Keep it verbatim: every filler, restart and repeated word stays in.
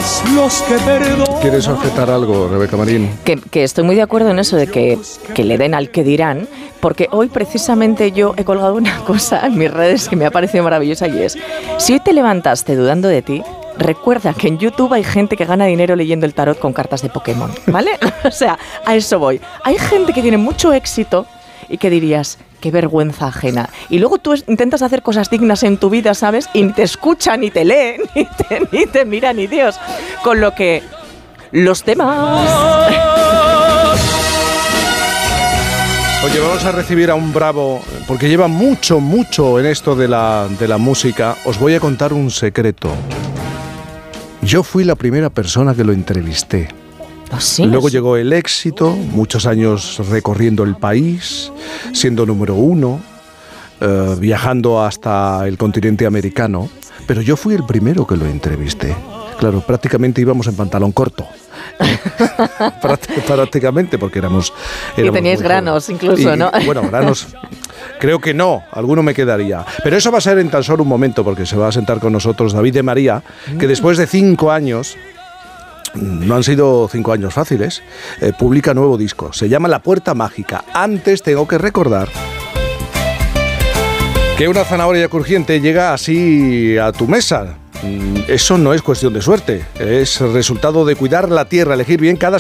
pocos los que perdonan. ¿Quieres objetar algo, Rebeca Marín? Que, que estoy muy de acuerdo en eso de que, que le den al que dirán, porque hoy precisamente yo he colgado una cosa en mis redes que me ha parecido maravillosa y es, si hoy te levantaste dudando de ti, recuerda que en YouTube hay gente que gana dinero leyendo el tarot con cartas de Pokémon, ¿vale? O sea, a eso voy. Hay gente que tiene mucho éxito y que dirías, qué vergüenza ajena. Y luego tú intentas hacer cosas dignas en tu vida, ¿sabes? Y ni te escuchan, ni te leen, ni te, ni te miran, ni Dios. Con lo que los demás... Oye, vamos a recibir a un bravo, porque lleva mucho, mucho en esto de la, de la música. Os voy a contar un secreto. Yo fui la primera persona que lo entrevisté. ¿Oh, sí? Luego llegó el éxito, muchos años recorriendo el país, siendo número uno, eh, viajando hasta el continente americano, pero yo fui el primero que lo entrevisté. Claro, prácticamente íbamos en pantalón corto. prácticamente, porque éramos... éramos y teníais granos jóvenes. Incluso, y, ¿no? Y, bueno, granos... Creo que no, alguno me quedaría. Pero eso va a ser en tan solo un momento, porque se va a sentar con nosotros David de María, que después de cinco años... No han sido cinco años fáciles. Eh, publica nuevo disco. Se llama La Puerta Mágica. Antes tengo que recordar que una zanahoria crujiente llega así a tu mesa. Eso no es cuestión de suerte. Es resultado de cuidar la tierra, elegir bien cada